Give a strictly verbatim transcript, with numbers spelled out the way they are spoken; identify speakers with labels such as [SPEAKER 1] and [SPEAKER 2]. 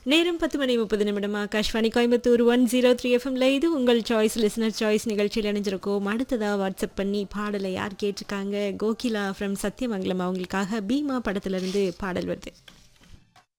[SPEAKER 1] நேரம் பத்து மணி முப்பது நிமிடம் Akashvani Coimbatore one zero three எஃப்எம்ல இது உங்கள் சாய்ஸ் லிசனர் சாய்ஸ் நிகழ்ச்சியில் இணைஞ்சிருக்கோம். அடுத்ததா வாட்ஸ்அப் பண்ணி பாடலை யார் கேட்டிருக்காங்க? கோகிலா ஃப்ரம் சத்தியமங்கலம், அவங்களுக்காக பீமா படத்துல இருந்து பாடல் வருது.